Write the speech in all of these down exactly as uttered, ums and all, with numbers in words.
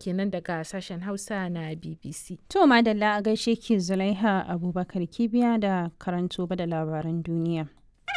kenan daga sashen Hausa na B B C. To madalla a gaishe ki Zulaiha Abubakar Kibiya da karanto ba da labaran duniya.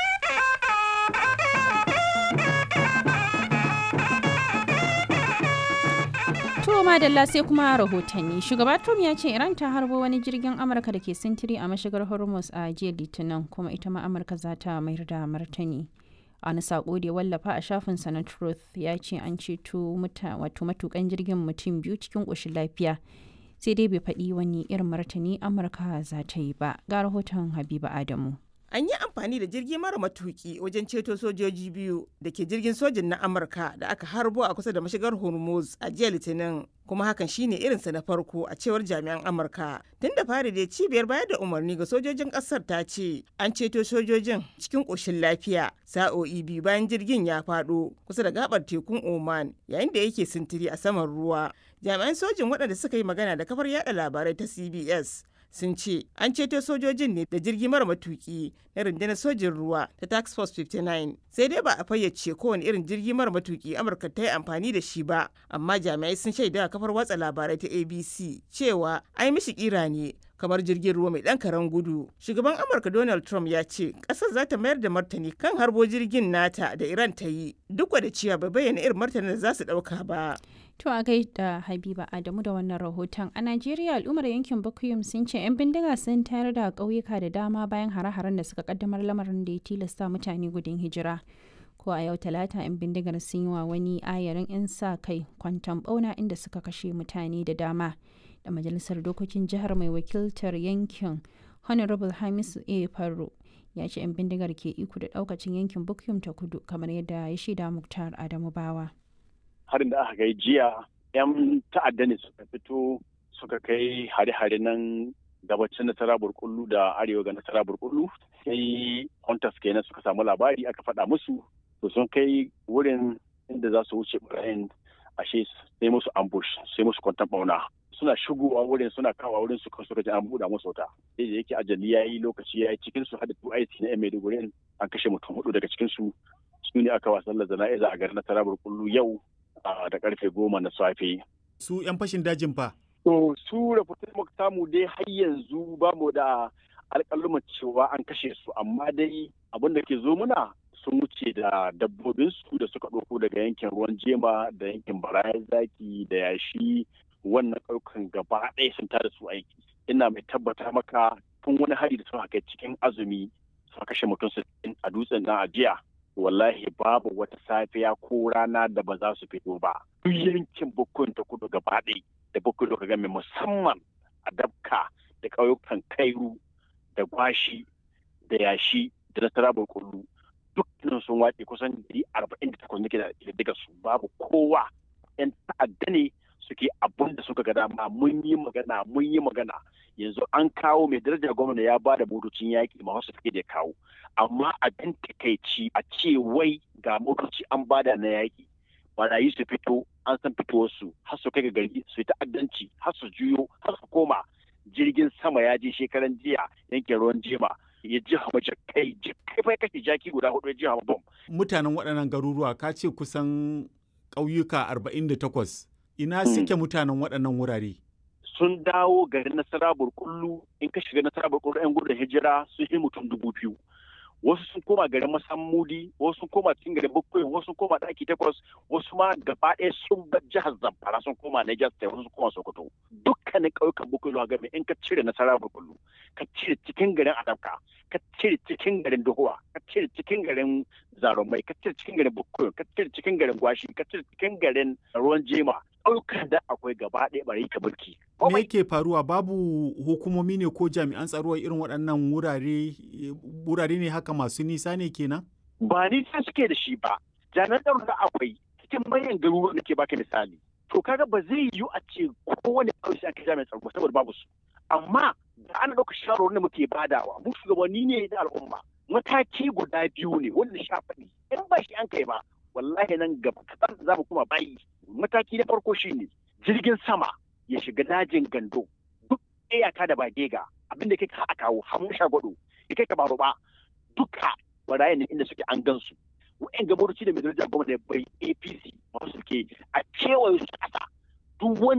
To madalla sai kuma rahotanni. Shugaba Trump ya ce Iran ta harbo wani jirgin Amurka da ke sintiri a mashigar Hormuz a jiya Litinin, kuma ita ma Amurka za ta mayar da martani. A wani sako da ya wallafa a shafinsa na Truth ya ce an ceto wato matukan jirgin mutum biyu cikin ƙoshin lafiya, sai dai bai faɗi wani irin martani Amurka za ta yi ba. Ga rahoton Habiba Adamu. An yi amfani da jirgi mara matuki wajen ceto sojoji biyu da ke jirgin sojin na Amurka da aka harbo a kusa da mashigar Hormuz a jiya Litinin, kuma hakan shine irinsa na farko a cewar jami'an Amurka. Tun da fari da cibiyar bayar da umarni ga sojojin kasar ta ce an ceto sojojin cikin ƙoshin lafiya sa'o'i biyu bayan jirgin ya faɗo kusa da gabar tekun Oman yayin da yake sintiri a saman ruwa. Jami'an sojin waɗanda suka yi magana da kafar yada labarai ta C B S sun ce an ceto sojojin ne da jirgi mara matuki na rundunar sojin ruwa ta task force fifty-nine, sai dai ba a fayyace kowane irin jirgi mara matuki Amurka ta yi amfani da shi ba, amma jami'ai sun shaida a kafar watsa labarai ta A B C cewa ai mishi kira ne kamar jirgin ruwa mai ɗan karen gudu. Shugaban Amurka Donald Trump ya ce ƙasar za ta mayar da martani kan harbo jirgin nata da Iran ta yi, duk da cewa bai bayyana irin martanin da za su ɗauka ba. To a gaida Habiba Adamu da wannan rahoton. A Najeriya al'ummar yankin Bukuyum sun ce 'yan bindiga sun tayar da ƙauyuka da dama bayan hare-haren da suka kaddamar, lamarin da ya tilasta mutane gudun hijira. Ko a yau Talata 'yan bindigar sun yi wa wani ayarin 'yan sa kai kwanton bauna inda suka kashe mutane da dama. Da majalisar dokokin jihar mai wakiltar yankin Honorable Hamisu A. Farro ya ce 'yan bindigar ke iko da ɗaukacin yankin Bukuyum ta kudu, kamar yadda ya shaida Muktar Adamu Bawa. Harin da aka kai jiya 'yan ta'adda ne suka fito suka kai hare-hare nan gabacin nasara burkullu da arewa ga nasara burkullu, sai hunters kenan suka samu labari aka faɗa musu, to sun kai wurin inda za su wuce ɓarayin, ashe sai musu ambush, sai musu kwanton ɓauna. Suna shigowa wurin suna kawo wurin su suka ji an buɗa musu wuta, sai da yake ajali ya yi lokaci ya yi cikin su hada two I C na yan Maiduguri an kashe mutum hudu daga cikin su su ne aka wasan jana'iza a garin nasara burkullu yau da karfe goma na safe. Su 'yan fashin dajin fa? To su rahoton muka samu dai har yanzu ba mu da alƙaluman cewa an kashe su, amma dai abin da ke zo muna sun wuce da dabbobinsu da suka ɗauko daga yankin ruwan jema da yankin barayan zaki da yashi, wannan ƙauyukan gaba ɗaya sun tada su aiki. Ina mai tabbata maka tun wani hari da suka kai cikin azumi suka kashe mutum sittin a dutsen nan a jiya. Wallahi babu wata safiya ko rana da ba za su fito ba. Duk yankin Bukuyum ta kudu gaba ɗaya da Bukuyum ka game musamman a Dabka da ƙauyukan Kairu da Gwashi da Yashi da Nasara Burkullu dukkanin sun wace kusan ɗari arba'in da takwas nake da daga su, babu kowa. 'Yan ta'adda ne suke abun da suka ga dama. Mun yi magana mun yi magana yanzu an kawo mai darajar gwamna ya ba da motocin yaƙi ma wasu suke da kawo, amma abin takaici a ce wai ga motoci an bada na yaƙi barayi su fito an san fitowarsu har su kai ga gari su yi ta'addanci har su juyo har su koma. Jirgin sama ya je shekaran jiya yankin ruwan jema ya ji hama jakai jakai bai kashe jaki guda hudu ya ji hama bom. Mutanen waɗannan garuruwa ka ce kusan ƙauyuka arba'in da takwas, ina suke mutanen waɗannan wurare? Sun dawo garin Nasara Burkullu. In ka shiga Nasara Burkullu 'yan gudun hijira sun yi mutum dubu biyu. Wasu sun koma garin Masammudi, wasu sun koma cikin garin Bukuyum, wasu sun koma ɗaki takwas, wasu ma gaba ɗaya sun bar jihar Zamfara sun koma Niger State, wasu sun koma Sokoto. Dukkanin ƙauyukan Bukuyum game in ka cire Nasara Burkullu, ka cire cikin garin Adabka, ka cire cikin garin Dohuwa, ka cire cikin garin Zarumai, ka cire cikin garin Bukuyum, ka cire cikin garin Gwashi, ka cire cikin garin Ruwan Jema. Ƙauyukan da akwai gaba ɗaya bari ka burki. Me yake faruwa? Babu hukumomi ne ko jami'an tsaro a irin waɗannan wurare? Wurare ne haka masu nisa ne kenan? Ba nisa suke da shi ba. Jami'an tsaro da akwai cikin manyan garuruwan da ke baka misali. To kaga ba zai yiwu a ce kowane ƙauye sai aka jami'an tsaro saboda babu su. Amma da ana ɗauka shawarwarin da muke badawa, mu shugabanni ne da al'umma. Mataki guda biyu ne wanda sha faɗi. In ba shi an kai ba, wallahi nan gaba kaɗan za mu kuma bayi. Mataki na farko shine jirgin sama ya shiga dajin Gando, duk iyaka da Bagega, abinda kai ka kawo hamu shagwado, ya kai ka baro ba, duka barayin inda suke an gansu. Wa'yan gabaruci da mai darajar gwamnati bai A P C masu suke a kewaye su ƙasa, duk wani